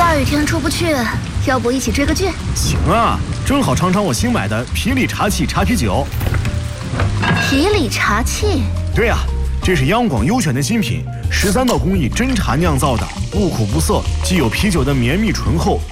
下雨天出不去，要不一起追个剧？ 行啊，正好尝尝我新买的皮里茶气茶啤酒。 皮里茶气？ 对呀，这是央广优选的新品，13道工艺真茶酿造的，不苦不涩，既有啤酒的绵密醇厚，